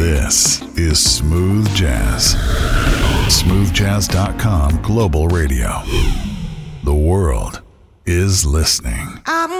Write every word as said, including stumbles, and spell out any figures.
This is Smooth Jazz. smooth jazz dot com Global Radio. The world is listening. I'm